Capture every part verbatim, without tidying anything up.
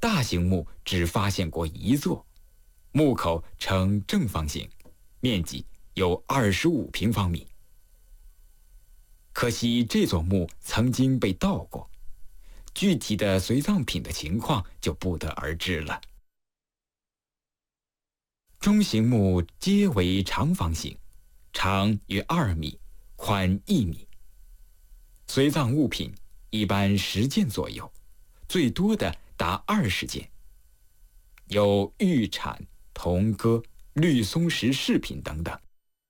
大型墓只发现过一座，墓口呈正方形，面积有二十五平方米。可惜这座墓曾经被盗过，具体的随葬品的情况就不得而知了。中型墓皆为长方形，长约二米，宽一米。随葬物品一般十件左右，最多的达二十件，有玉铲、铜戈、绿松石饰品等等。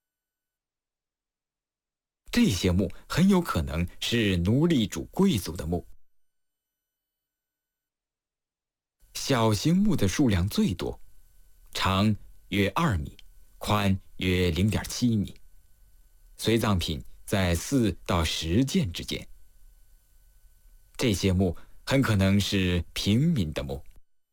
这些墓很有可能是奴隶主贵族的墓。小型墓的数量最多，长约二米，宽约 零点七米，随葬品在四到十件之间。这些墓很可能是平民的墓。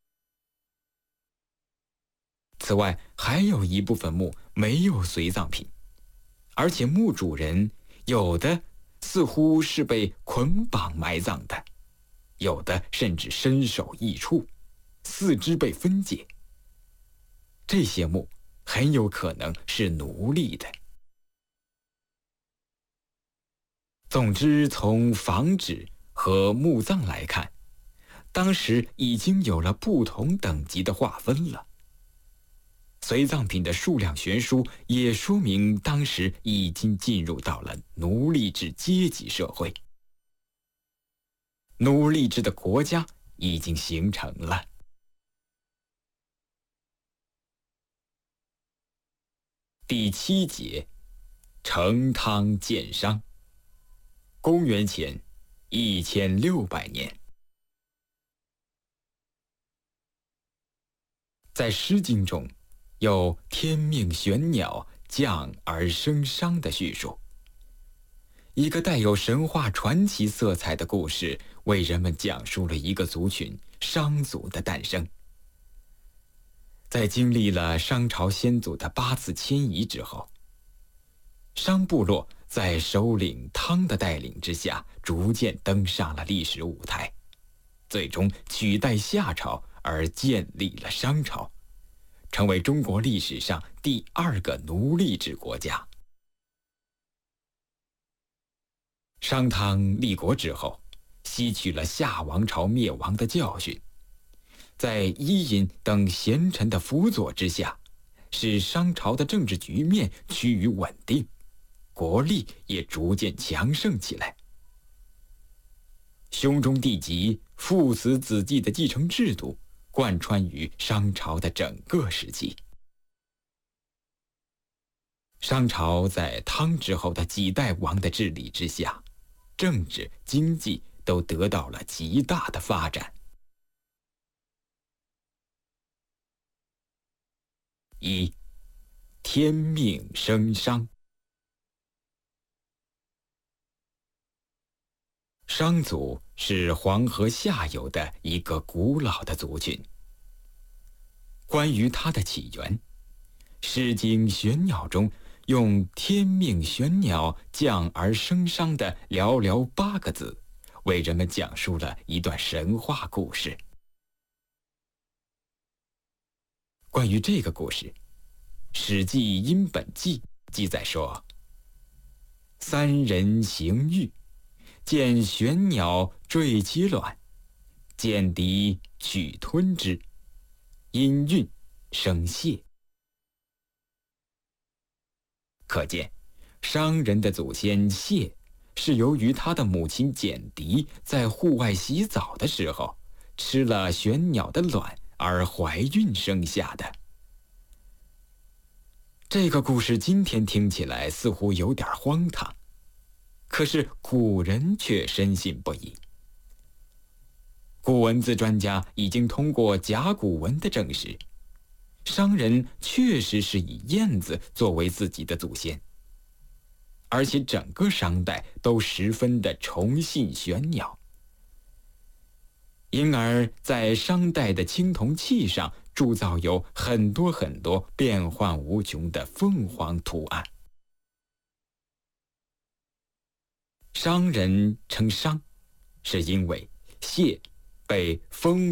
此外，还有一部分墓没有随葬品，而且墓主人有的似乎是被捆绑埋葬的，有的甚至身首异处，四肢被分解。这些墓很有可能是奴隶的。总之，从房址和墓葬来看，当时已经有了不同等级的划分了。随葬品的数量悬殊，也说明当时已经进入到了奴隶制阶级社会，奴隶制的国家已经形成了。第七节，成汤建商。公元前一千六百年。在《诗经》中，有天命玄鸟降而生商的叙述。一个带有神话传奇色彩的故事，为人们讲述了一个族群商族的诞生。在经历了商朝先祖的八次迁移之后，商部落在首领汤的带领之下，逐渐登上了历史舞台，最终取代夏朝而建立了商朝，成为中国历史上第二个奴隶制国家。商汤立国之后，吸取了夏王朝灭亡的教训，在伊尹等贤臣的辅佐之下，使商朝的政治局面趋于稳定，国力也逐渐强盛起来。兄终弟及、父死子继的继承制度贯穿于商朝的整个时期。商朝在汤之后的几代王的治理之下，政治、经济都得到了极大的发展。一，天命生商。商族是黄河下游的一个古老的族群。关于它的起源，《诗经·玄鸟》中用“天命玄鸟降而生商”的寥寥八个字，为人们讲述了一段神话故事。关于这个故事，《史记·殷本纪》记载说：“三人行狱，见玄鸟坠其卵，见敌取吞之，因孕生蟹。”可见，商人的祖先蟹是由于他的母亲简狄在户外洗澡的时候吃了玄鸟的卵而怀孕生下的。这个故事今天听起来似乎有点荒唐，可是古人却深信不疑。古文字专家已经通过甲骨文的证实，商人确实是以燕子作为自己的祖先，而且整个商代都十分的崇信玄鸟，因而在商代的青铜器上铸造有很多很多变幻无穷的凤凰图案。商人称商，是因为蟹被封